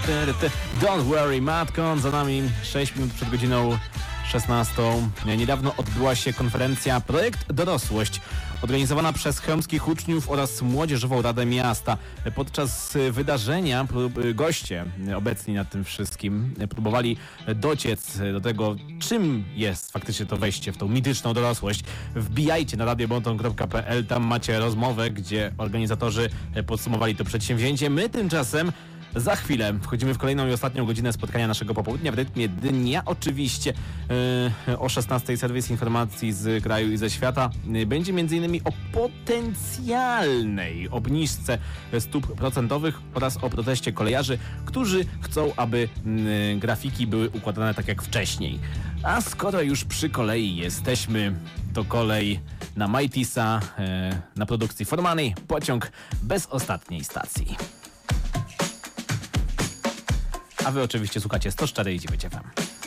Don't worry, Matko, za nami 6 minut przed godziną 16. Niedawno odbyła się konferencja Projekt Dorosłość, organizowana przez chełmskich uczniów oraz Młodzieżową Radę Miasta. Podczas wydarzenia goście obecni nad tym wszystkim próbowali dociec do tego, czym jest faktycznie to wejście w tą mityczną dorosłość. Wbijajcie na radiobonton.pl, tam macie rozmowę, gdzie organizatorzy podsumowali to przedsięwzięcie. My tymczasem za chwilę wchodzimy w kolejną i ostatnią godzinę spotkania naszego popołudnia w rytmie dnia. Oczywiście o 16:00 serwis informacji z kraju i ze świata. Będzie m.in. o potencjalnej obniżce stóp procentowych oraz o proteście kolejarzy, którzy chcą, aby grafiki były układane tak jak wcześniej. A skoro już przy kolei jesteśmy, to kolej na Majtisa, na produkcji For Money, pociąg bez ostatniej stacji. A wy oczywiście słuchacie 104,9 FM.